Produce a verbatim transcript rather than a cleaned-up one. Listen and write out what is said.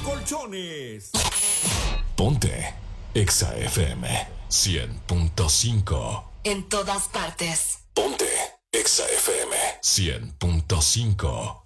Colchones. Ponte Exa F M cien punto cinco. En todas partes. Ponte Exa F M cien punto cinco.